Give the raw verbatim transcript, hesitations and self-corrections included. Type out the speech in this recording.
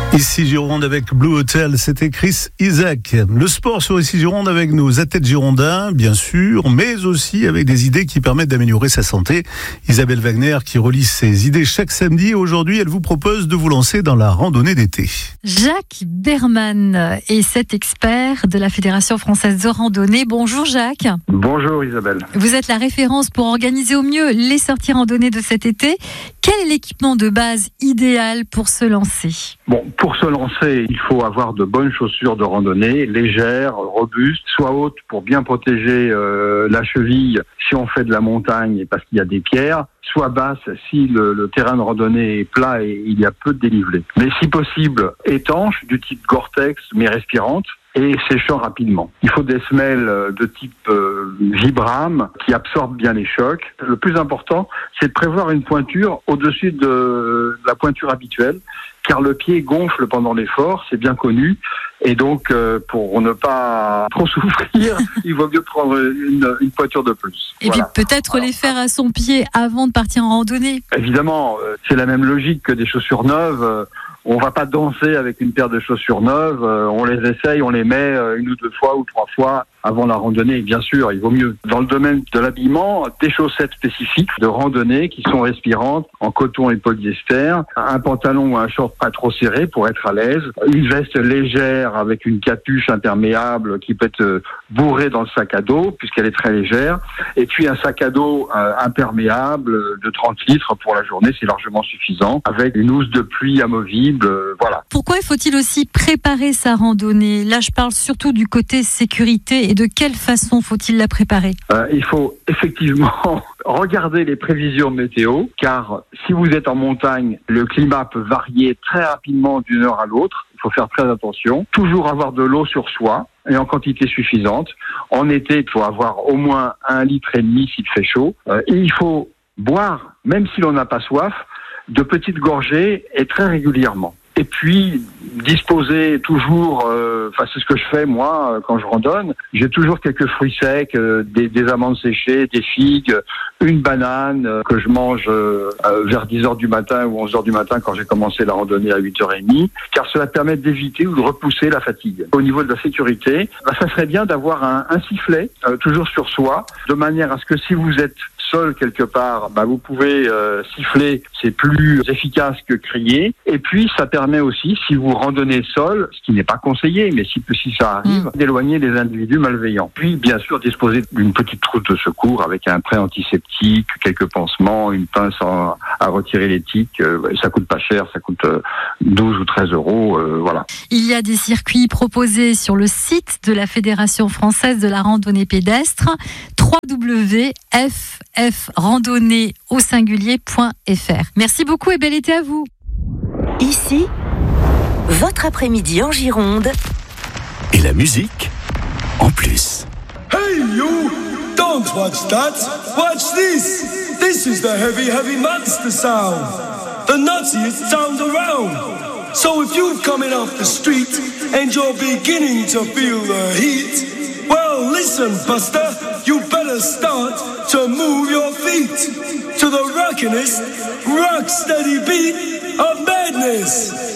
Ici Gironde avec Blue Hotel, c'était Chris Isaak. Le sport sur Ici Gironde avec nos athlètes girondins, bien sûr, mais aussi avec des idées qui permettent d'améliorer sa santé. Isabelle Wagner qui relie ses idées chaque samedi. Aujourd'hui, elle vous propose de vous lancer dans la randonnée d'été. Jacques Berman est cet expert de la Fédération française de randonnée. Bonjour Jacques. Bonjour Isabelle. Vous êtes la référence pour organiser au mieux les sorties randonnées de cet été. Quel est l'équipement de base idéal pour se lancer ? Bon, pour se lancer, il faut avoir de bonnes chaussures de randonnée, légères, robustes, soit hautes pour bien protéger euh, la cheville si on fait de la montagne et parce qu'il y a des pierres, soit basses si le, le terrain de randonnée est plat et il y a peu de dénivelé. Mais si possible, étanches, du type Gore-Tex, mais respirantes, et séchant rapidement. Il faut des semelles de type euh, Vibram qui absorbent bien les chocs. Le plus important, c'est de prévoir une pointure au-dessus de, de la pointure habituelle, car le pied gonfle pendant l'effort, c'est bien connu. Et donc, euh, pour ne pas trop souffrir, il vaut mieux prendre une, une pointure de plus. Et voilà. Puis peut-être Alors, les faire à son pied avant de partir en randonnée. Évidemment, euh, c'est la même logique que des chaussures neuves. Euh, On va pas danser avec une paire de chaussures neuves, euh, on les essaye, on les met euh, une ou deux fois ou trois fois avant la randonnée. Bien sûr, il vaut mieux. Dans le domaine de l'habillement, des chaussettes spécifiques de randonnée qui sont respirantes en coton et polyester, un pantalon ou un short pas trop serré pour être à l'aise, une veste légère avec une capuche imperméable qui peut être bourrée dans le sac à dos puisqu'elle est très légère, et puis un sac à dos euh, imperméable de trente litres pour la journée, c'est largement suffisant, avec une housse de pluie amovible. Euh, voilà. Pourquoi faut-il aussi préparer sa randonnée ? Là, je parle surtout du côté sécurité. Et de quelle façon faut-il la préparer ? euh, Il faut effectivement regarder les prévisions météo, car si vous êtes en montagne, le climat peut varier très rapidement d'une heure à l'autre. Il faut faire très attention. Toujours avoir de l'eau sur soi et en quantité suffisante. En été, il faut avoir au moins un litre et demi s'il fait chaud. Euh, et il faut boire, même si l'on n'a pas soif, de petites gorgées et très régulièrement. Et puis, disposer toujours, euh, enfin c'est ce que je fais moi quand je randonne, j'ai toujours quelques fruits secs, euh, des, des amandes séchées, des figues, une banane euh, que je mange euh, vers dix heures du matin ou onze heures du matin quand j'ai commencé la randonnée à huit heures trente, car cela permet d'éviter ou de repousser la fatigue. Au niveau de la sécurité, bah, ça serait bien d'avoir un, un sifflet euh, toujours sur soi, de manière à ce que si vous êtes seul quelque part, bah vous pouvez euh, siffler, c'est plus efficace que crier. Et puis ça permet aussi, si vous randonnez seul, ce qui n'est pas conseillé, mais si, si ça arrive, mmh. d'éloigner les individus malveillants. Puis bien sûr disposer d'une petite trousse de secours avec un prêt antiseptique, quelques pansements, une pince à, à retirer les tiques. Euh, ça coûte pas cher, ça coûte euh, douze ou treize euros, euh, voilà. Il y a des circuits proposés sur le site de la Fédération française de la randonnée pédestre, w w w point f f randonnée au singulier point f r. Merci beaucoup et bel été à vous. Ici, votre après-midi en Gironde. Et la musique en plus. Hey you! Don't watch that! Watch this! This is the heavy, heavy monster sound. The nuttiest sound around. So if you're coming off the street and you're beginning to feel the heat, well, listen, Buster, you better start to move your feet to the rockinest, rock steady beat of madness.